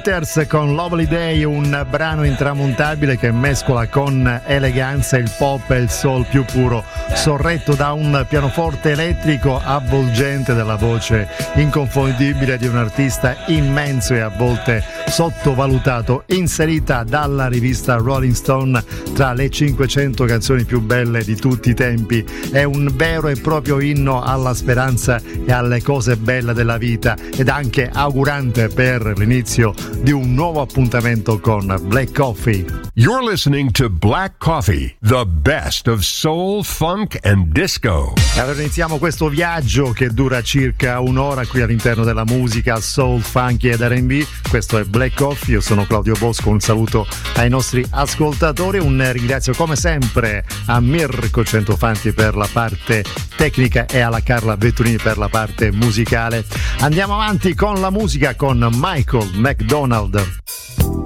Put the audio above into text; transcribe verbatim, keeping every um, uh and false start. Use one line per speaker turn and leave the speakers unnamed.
Peters con Lovely Day, un brano intramontabile che mescola con eleganza il pop e il soul più puro, sorretto da un pianoforte elettrico avvolgente della voce inconfondibile di un artista immenso e a volte sottovalutato, inserita dalla rivista Rolling Stone tra le cinquecento canzoni più belle di tutti i tempi. È un vero e proprio inno alla speranza e alle cose belle della vita, ed anche augurante per l'inizio di un nuovo appuntamento con Black Coffee.
You're listening to Black Coffee, the best of soul, funk and disco.
Allora iniziamo questo viaggio che dura circa un'ora qui all'interno della musica soul, funky ed R and B. Questo è Black Coffee, io sono Claudio Bosco, un saluto ai nostri ascoltatori, un ringrazio come sempre a Mirko Centofanti per la parte tecnica e alla Carla Vetturini per la parte musicale. Andiamo avanti con la musica con Michael McDonald.